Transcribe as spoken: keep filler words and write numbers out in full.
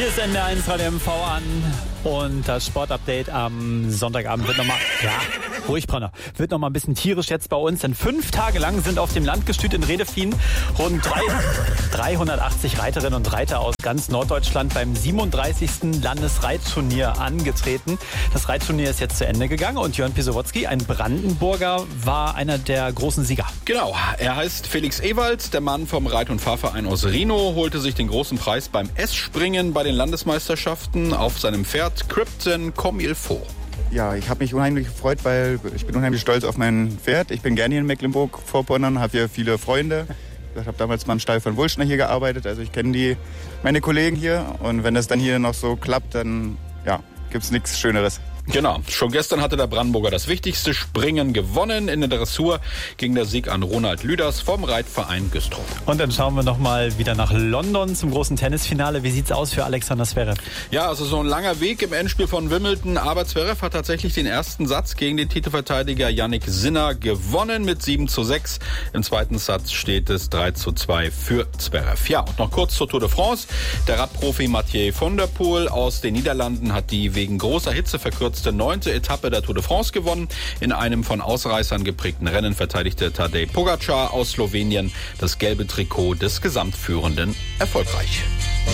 Hier ist N D R eins Radio M V an und das Sportupdate am Sonntagabend wird nochmal, ja, ruhig Brenner, wird nochmal ein bisschen tierisch jetzt bei uns, denn fünf Tage lang sind auf dem Landgestüt in Redefien rund dreihundertachtzig Reiterinnen und Reiter aus ganz Norddeutschland beim siebenunddreißigsten Landesreitturnier angetreten. Das Reitturnier ist jetzt zu Ende gegangen und Jörn Pisowotzki, ein Brandenburger, war einer der großen Sieger. Genau, er heißt Felix Ewald, der Mann vom Reit- und Fahrverein aus Rhino, holte sich den großen Preis beim S-Springen bei den Landesmeisterschaften auf seinem Pferd Krypton comme il faut. Ja, ich habe mich unheimlich gefreut, weil ich bin unheimlich stolz auf mein Pferd. Ich bin gerne hier in Mecklenburg-Vorpommern, habe hier viele Freunde. Ich habe damals mal im Stall von Wulschner hier gearbeitet, also ich kenne die, meine Kollegen hier. Und wenn das dann hier noch so klappt, dann ja, gibt's nichts Schöneres. Genau, schon gestern hatte der Brandenburger das wichtigste Springen gewonnen. In der Dressur ging der Sieg an Ronald Lüders vom Reitverein Güstrow. Und dann schauen wir nochmal wieder nach London zum großen Tennisfinale. Wie sieht's aus für Alexander Zverev? Ja, also so ein langer Weg im Endspiel von Wimbledon, aber Zverev hat tatsächlich den ersten Satz gegen den Titelverteidiger Jannik Sinner gewonnen mit sieben zu sechs. Im zweiten Satz steht es drei zu zwei für Zverev. Ja, und noch kurz zur Tour de France. Der Radprofi Mathieu van der Poel aus den Niederlanden hat die wegen großer Hitze verkürzte neunte Etappe der Tour de France gewonnen. In einem von Ausreißern geprägten Rennen verteidigte Tadej Pogačar aus Slowenien das gelbe Trikot des Gesamtführenden erfolgreich.